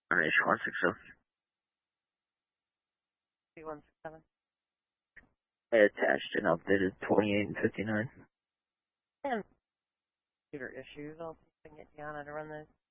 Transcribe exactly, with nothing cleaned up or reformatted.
Alright, one six zero. three one six seven. I attached and updated twenty-eight and fifty-nine. And computer issues. I'll see if I can get Deanna to run this.